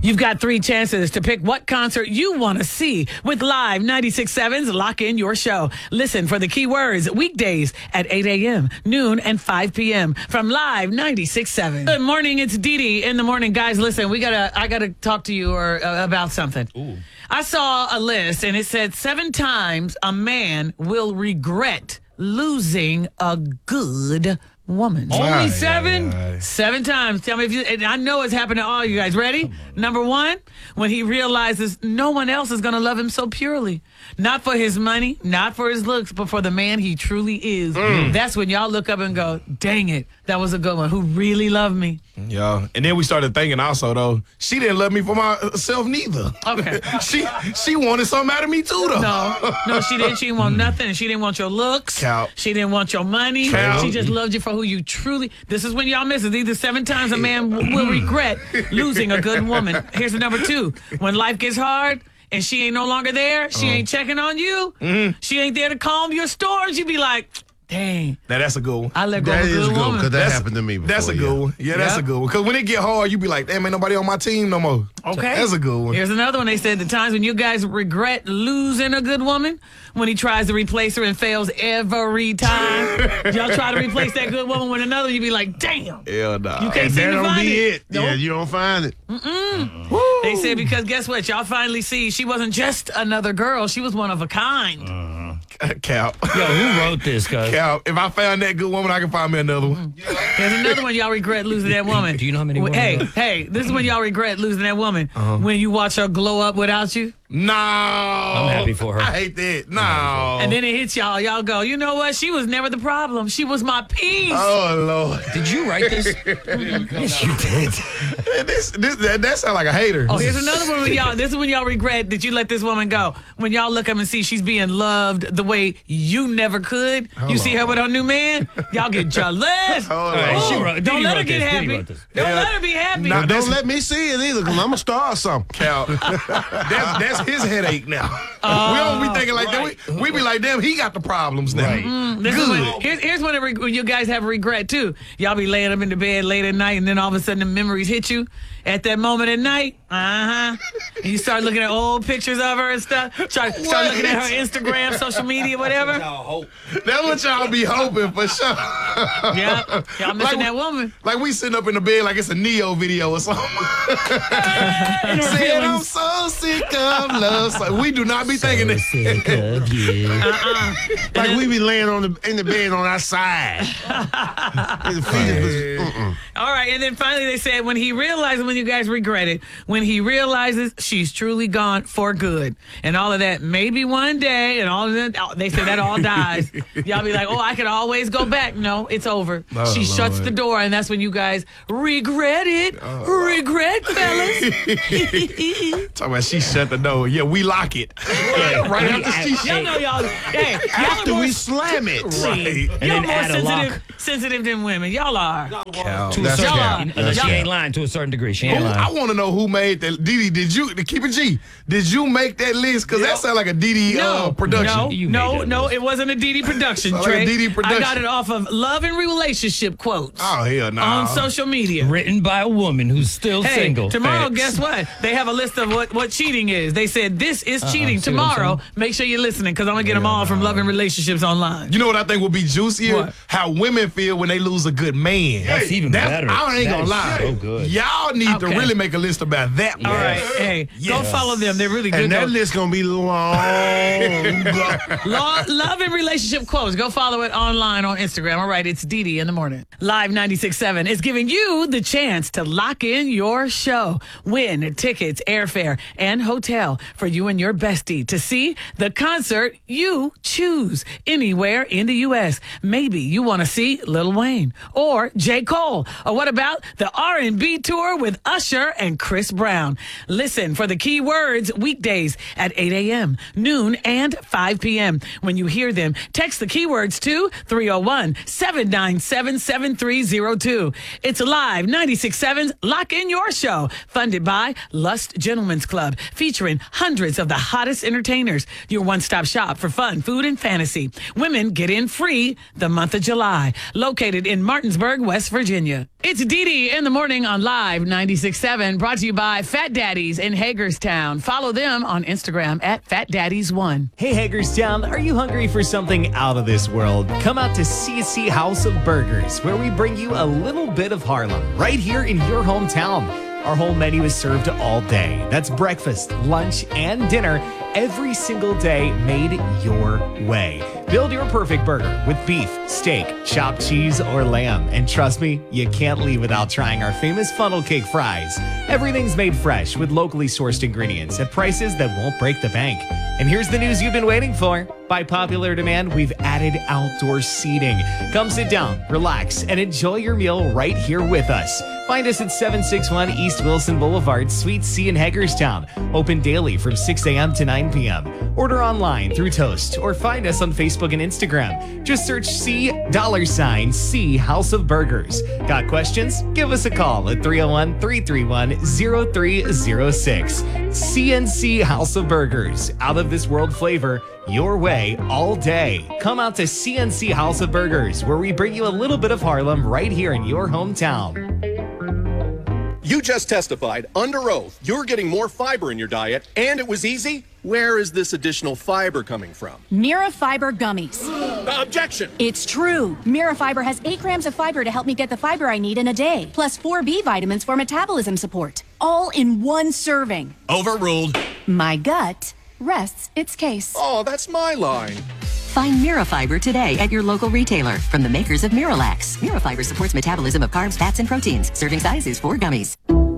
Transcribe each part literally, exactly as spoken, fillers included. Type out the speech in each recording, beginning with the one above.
You've got three chances to pick what concert you want to see with Live ninety-six point seven's Lock In Your Show. Listen for the keywords weekdays at eight a.m., noon, and five p.m. from Live ninety-six point seven. Good morning. It's Dee Dee in the morning. Guys, listen, we gotta. I got to talk to you or uh, about something. Ooh. I saw a list, and it said seven times a man will regret losing a good woman. Only Aye, seven? aye, aye. Seven times. Tell me if you, and I know it's happened to all you guys. Ready? Number one, when he realizes no one else is going to love him so purely. Not for his money, not for his looks, but for the man he truly is. Mm. That's when y'all look up and go, dang it, that was a good one. Who really loved me? Yeah. And then we started thinking also, though, she didn't love me for myself neither. Okay. she she wanted something out of me, too, though. No, no, she didn't. She didn't want nothing. She didn't want your looks. Count. She didn't want your money. Count. She just loved you for who you truly. This is when y'all miss it. These are seven times a man w- will regret losing a good woman. Here's the number two. When life gets hard and she ain't no longer there, she uh-huh. ain't checking on you, mm-hmm. she ain't there to calm your storms, you be like, dang. Now, that's a good one. I let go that of a good, is a good woman. because that that's, happened to me before. That's a good yeah. one. Yeah, that's yep. a good one. Because when it get hard, you be like, damn, ain't nobody on my team no more. Okay. That's a good one. Here's another one. They said the times when you guys regret losing a good woman, when he tries to replace her and fails every time. Y'all try to replace that good woman with another, you be like, damn. Hell nah. You can't And seem that to don't find be it. it. Nope. Yeah, you don't find it. Mm-mm. They said because guess what? Y'all finally see she wasn't just another girl. She was one of a kind. Uh, Cal. Yo, who wrote this, cuz? Cal, if I found that good woman, I can find me another one. There's another one y'all regret losing that woman. Do you know how many women? Hey, hey, this is when y'all regret losing that woman. Uh-huh. When you watch her glow up without you. No. I'm happy for her. I hate that. No. And then it hits y'all. Y'all go, you know what? She was never the problem. She was my peace. Oh, Lord. Did you write this? Yes, you did. this, this, that, that sound like a hater. Oh, here's another one when y'all, this is when y'all regret that you let this woman go. When y'all look up and see she's being loved the way you never could. Hold you see on. her with her new man, y'all get jealous. Hold right, on. she wrote- Don't Didi let her wrote get this. Didi happy. wrote this. Don't Yeah. let her be happy. Nah, Don't that's- let me see it either because I'm going to start something. Cal, that's, that's his headache now. Oh, we don't be thinking like that. We, we be like, damn, he got the problems now. Right. Mm, this is Good. when, here's, here's when, it, re- when you guys have regret, too. Y'all be laying up in the bed late at night, and then all of a sudden the memories hit you at that moment at night. Uh-huh. And you start looking at old pictures of her and stuff. Start, start looking at her Instagram, social media, whatever. That's what y'all be hoping for sure. Yeah, y'all missing Like- that woman. Like we sitting up in the bed like it's a Neo video or something. Said I'm so sick of love. So we do not be thinking that. Sick of you. Uh-uh. Like we be laying on the in the bed on our side. His feet is- mm-mm. All right, and then finally they said when he realizes, when you guys regret it, when he realizes she's truly gone for good, and all of that, maybe one day, and all of that, they said that all dies. Y'all be like, oh, I can always go back. No, it's over. Oh, she Lord. shuts the door, and that's when you guys regret it. Oh. Regret, fellas. Talking about she shut the door. Yeah, we lock it. right after she Y'all shut know y'all. Hey, y'all After are more, we slam it. Right. And y'all then more add a lock. sensitive, sensitive than women. Y'all are. Cal, To a that's certain, Y'all- degree. Unless she y'all- ain't lying to a certain degree. She Who- ain't I lying. want to know who made that. Didi, did you, to keep it G, did you make that list? Because that sound like a Didi No, uh, production. no, You made no, that no. list. It wasn't a Didi production, Sound like a Trey. Didi I production. got it off of Love and Relationship quotes Oh, hell no. on social media. Written by a woman who's still Hey, single. tomorrow, Facts. guess what? They have a list of what, what cheating is. They said this is Uh-uh, cheating. see what I'm Tomorrow, saying? make sure you're listening because I'm gonna get them all from Love and Relationships online. You know what I think would be juicier? What? How women feel when they lose a good man. That's even That's- better. I ain't That gonna is lie. so good. Y'all need Okay. to really make a list about that one. All right, hey, go Yes. follow them. They're really good. And that Go- list going to be long. Law, Love and Relationship Quotes. Go follow it online on Instagram. All right, it's Dee Dee in the morning. Live ninety-six point seven is giving you the chance to lock in your show. Win tickets, airfare, and hotel for you and your bestie to see the concert you choose anywhere in the U S. Maybe you want to see Lil Wayne or J. Cole. Or what about the R and B tour with Usher and Chris Brown? Listen for the key words weekdays at eight a.m., noon, and five p.m. When you hear them, text the keywords to three oh one, seven nine seven, seven three oh two. It's Live ninety-six point seven's Lock In Your Show, funded by Lust Gentlemen's Club, featuring hundreds of the hottest entertainers. Your one-stop shop for fun, food, and fantasy. Women get in free the month of July. Located in Martinsburg, West Virginia. It's Dee Dee in the morning on Live ninety-six point seven, brought to you by Fat Daddies in Hagerstown. Follow them on Instagram at Fat Daddies one. Hey Hagerstown, are you hungry for something out of this world? Come out to C and C House of Burgers, where we bring you a little bit of Harlem, right here in your hometown. Our whole menu is served all day. That's breakfast, lunch, and dinner every single day, made your way. Build your perfect burger with beef, steak, chopped cheese, or lamb. And trust me, you can't leave without trying our famous funnel cake fries. Everything's made fresh with locally sourced ingredients at prices that won't break the bank. And here's the news you've been waiting for. By popular demand, we've added outdoor seating. Come sit down, relax, and enjoy your meal right here with us. Find us at seven sixty-one East Wilson Boulevard, Suite C in Hagerstown. Open daily from six a.m. to nine p.m. Order online through Toast or find us on Facebook and Instagram. Just search C dollar sign C House of Burgers. Got questions? Give us a call at three oh one, three three one, oh three oh six. C and C House of Burgers. Out of this world flavor, your way all day. Come out to C and C House of Burgers, where we bring you a little bit of Harlem right here in your hometown. You just testified under oath you're getting more fiber in your diet, and it was easy. Where is this additional fiber coming from? Mirafiber gummies. Uh, objection. It's true. Mirafiber has eight grams of fiber to help me get the fiber I need in a day, plus four B vitamins for metabolism support, all in one serving. Overruled. My gut rests its case. Oh, that's my line. Find Mirafiber today at your local retailer from the makers of Miralax. Mirafiber supports metabolism of carbs, fats, and proteins. Serving size is four gummies.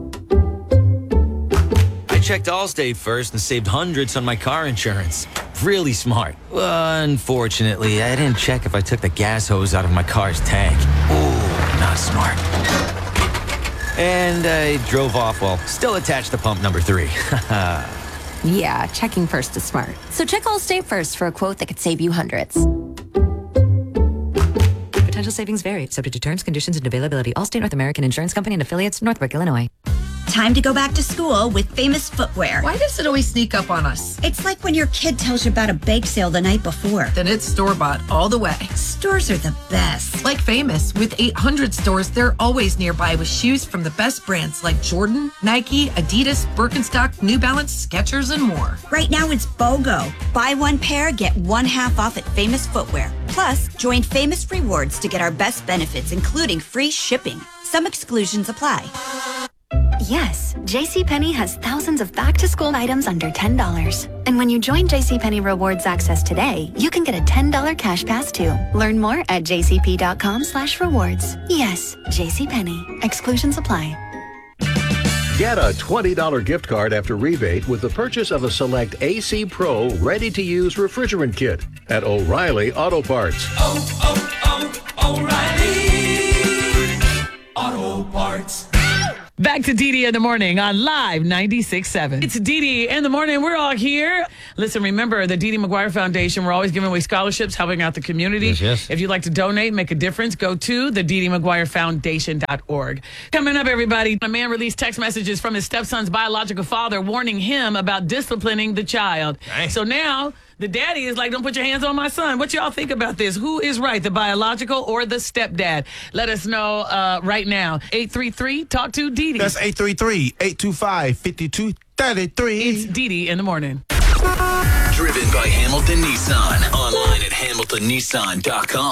I checked Allstate first and saved hundreds on my car insurance. Really smart. Uh, unfortunately, I didn't check if I took the gas hose out of my car's tank. Ooh, not smart. And I drove off while still attached to pump number three. Yeah, checking first is smart. So check Allstate first for a quote that could save you hundreds. Potential savings vary, subject to terms, conditions, and availability. Allstate North American Insurance Company and affiliates, Northbrook, Illinois. Time to go back to school with Famous Footwear. Why does it always sneak up on us? It's like when your kid tells you about a bake sale the night before. Then it's store-bought all the way. Stores are the best. Like Famous, with eight hundred stores, they're always nearby with shoes from the best brands like Jordan, Nike, Adidas, Birkenstock, New Balance, Skechers, and more. Right now it's BOGO. Buy one pair, get one half off at Famous Footwear. Plus, join Famous Rewards to get our best benefits, including free shipping. Some exclusions apply. Yes, JCPenney has thousands of back-to-school items under ten dollars. And when you join JCPenney Rewards Access today, you can get a ten dollars cash pass too. Learn more at jcp.com slash rewards. Yes, JCPenney. Exclusions apply. Get a twenty dollars gift card after rebate with the purchase of a select A C Pro ready-to-use refrigerant kit at O'Reilly Auto Parts. Oh, oh, oh, O'Reilly Auto Parts. Back to Dee Dee in the morning on Live ninety-six point seven. It's Dee Dee in the morning. We're all here. Listen, remember the Dee Dee McGuire Foundation. We're always giving away scholarships, helping out the community. Yes, yes. If you'd like to donate, make a difference, go to the Dee Dee McGuire Foundation dot org. Coming up, everybody, a man released text messages from his stepson's biological father warning him about disciplining the child. Dang. So now the daddy is like, don't put your hands on my son. What y'all think about this? Who is right, the biological or the stepdad? Let us know uh, right now. eight three three, talk to Dee Dee. That's eight three three, eight two five, five two three three. It's Dee Dee in the morning. Driven by Hamilton Nissan. Online at hamilton nissan dot com.